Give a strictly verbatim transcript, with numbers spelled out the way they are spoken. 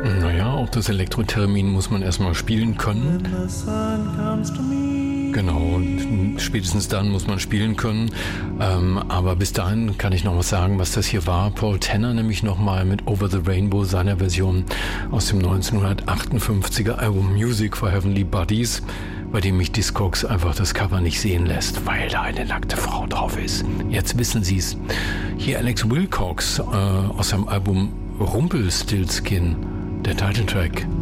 Naja, auch das Elektrotermin muss man erstmal spielen können. Genau, und spätestens dann muss man spielen können. Ähm, aber bis dahin kann ich noch was sagen, was das hier war. Paul Tanner nämlich nochmal mit Over the Rainbow, seiner Version aus dem neunzehnhundertachtundfünfziger Album Music for Heavenly Bodies, bei dem mich Discogs einfach das Cover nicht sehen lässt, weil da eine nackte Frau drauf ist. Jetzt wissen Sie's. Hier Alex Wilcox äh, aus seinem Album Rumpelstiltskin, der Titeltrack.